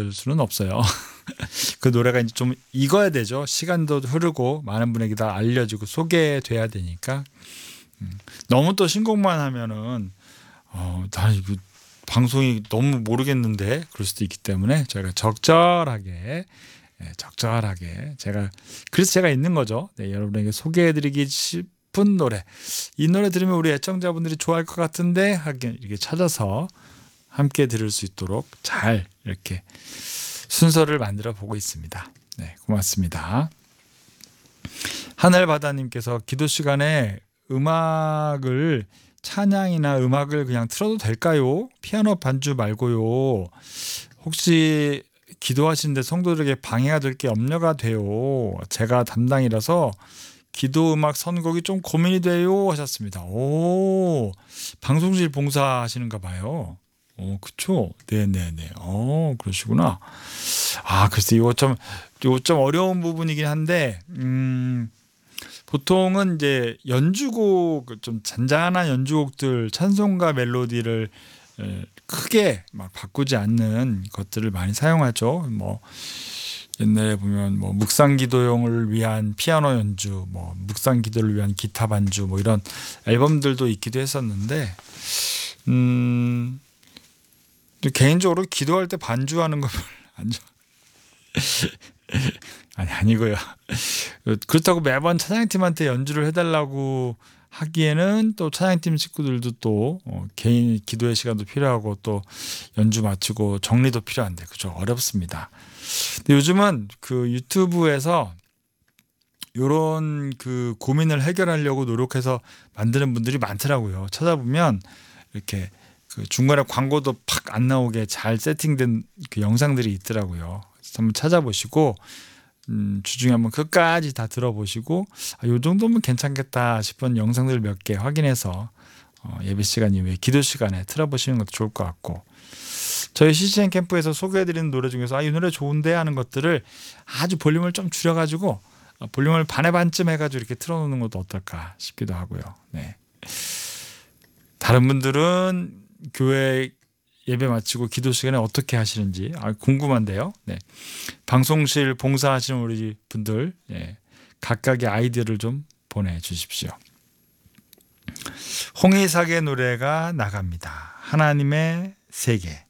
들려줄 수는 없어요. 그 노래가 이제 좀 익어야 되죠. 시간도 흐르고 많은 분에게 다 알려지고 소개돼야 되니까. 너무 또 신곡만 하면은 나 이거 방송이 너무 모르겠는데 그럴 수도 있기 때문에 저희가 적절하게 그래서 제가 있는 거죠. 네, 여러분에게 소개해드리기 싶은 노래, 이 노래 들으면 우리 애청자분들이 좋아할 것 같은데 하긴 이렇게 찾아서 함께 들을 수 있도록 잘 이렇게 순서를 만들어 보고 있습니다. 네, 고맙습니다. 하늘바다님께서 기도 시간에 음악을 찬양이나 음악을 그냥 틀어도 될까요? 피아노 반주 말고요. 혹시 기도하시는데 성도들에게 방해가 될 게 염려가 돼요. 제가 담당이라서 기도 음악 선곡이 좀 고민이 돼요 하셨습니다. 오, 방송실 봉사하시는가 봐요. 그쵸? 네네네. 그러시구나. 글쎄 이거 좀 어려운 부분이긴 한데, 보통은 이제 연주곡, 좀 잔잔한 연주곡들, 찬송가 멜로디를 크게 막 바꾸지 않는 것들을 많이 사용하죠. 뭐 옛날에 보면 뭐 묵상기도용을 위한 피아노 연주, 뭐 묵상기도를 위한 기타 반주, 뭐 이런 앨범들도 있기도 했었는데, 개인적으로 기도할 때 반주하는 거 안 좋아. 아니고요. 그렇다고 매번 찬양팀한테 연주를 해달라고 하기에는 또 찬양팀 식구들도 또 개인 기도의 시간도 필요하고 또 연주 마치고 정리도 필요한데 그죠? 어렵습니다. 근데 요즘은 그 유튜브에서 이런 그 고민을 해결하려고 노력해서 만드는 분들이 많더라고요. 찾아보면 이렇게 그 중간에 광고도 팍 안 나오게 잘 세팅된 그 영상들이 있더라고요. 한번 찾아보시고 주중에 한번 끝까지 다 들어보시고 이 정도면 괜찮겠다 싶은 영상들 몇 개 확인해서 예배 시간 이후에 기도 시간에 틀어보시는 것도 좋을 것 같고, 저희 CCN 캠프에서 소개해드리는 노래 중에서 이 노래 좋은데 하는 것들을 아주 볼륨을 좀 줄여가지고 볼륨을 반에 반쯤 해가지고 이렇게 틀어놓는 것도 어떨까 싶기도 하고요. 네. 다른 분들은 교회 예배 마치고 기도 시간에 어떻게 하시는지 궁금한데요. 네. 방송실 봉사하시는 우리 분들 각각의 아이디어를 좀 보내주십시오. 홍의삭의 노래가 나갑니다. 하나님의 세계.